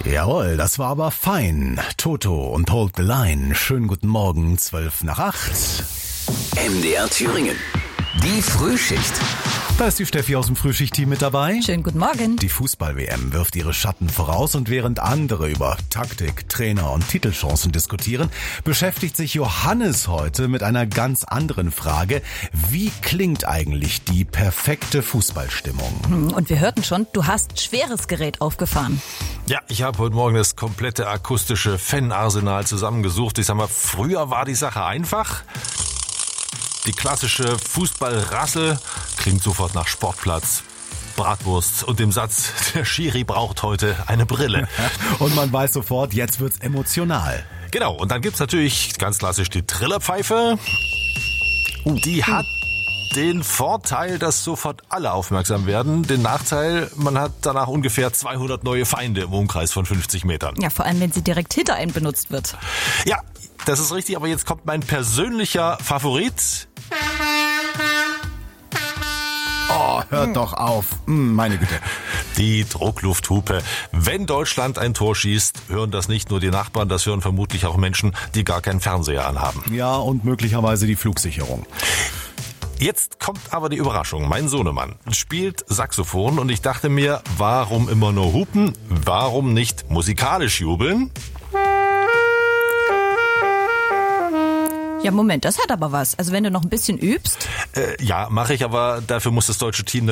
Jawohl, das war aber fein. Toto und Hold the Line. Schönen guten Morgen, 7:55. MDR Thüringen. Die Frühschicht. Da ist die Steffi aus dem Frühschichtteam mit dabei. Schönen guten Morgen. Die Fußball-WM wirft ihre Schatten voraus und während andere über Taktik, Trainer und Titelchancen diskutieren, beschäftigt sich Johannes heute mit einer ganz anderen Frage. Wie klingt eigentlich die perfekte Fußballstimmung? Und wir hörten schon, du hast schweres Gerät aufgefahren. Ja, ich habe heute Morgen das komplette akustische Fanarsenal zusammengesucht. Ich sag mal, früher war die Sache einfach. Die klassische Fußballrassel klingt sofort nach Sportplatz, Bratwurst und dem Satz, der Schiri braucht heute eine Brille. Und man weiß sofort, jetzt wird's emotional. Genau, und dann gibt's natürlich ganz klassisch die Trillerpfeife. Die hat den Vorteil, dass sofort alle aufmerksam werden. Den Nachteil, man hat danach ungefähr 200 neue Feinde im Umkreis von 50 Metern. Ja, vor allem, wenn sie direkt hinter einem benutzt wird. Ja, das ist richtig, aber jetzt kommt mein persönlicher Favorit. Oh, hört doch auf. Meine Güte. Die Drucklufthupe. Wenn Deutschland ein Tor schießt, hören das nicht nur die Nachbarn, das hören vermutlich auch Menschen, die gar keinen Fernseher anhaben. Ja, und möglicherweise die Flugsicherung. Jetzt kommt aber die Überraschung. Mein Sohnemann spielt Saxophon und ich dachte mir, warum immer nur hupen? Warum nicht musikalisch jubeln? Ja, Moment, das hat aber was. Also wenn du noch ein bisschen übst. Ja, mache ich, aber dafür muss das deutsche Team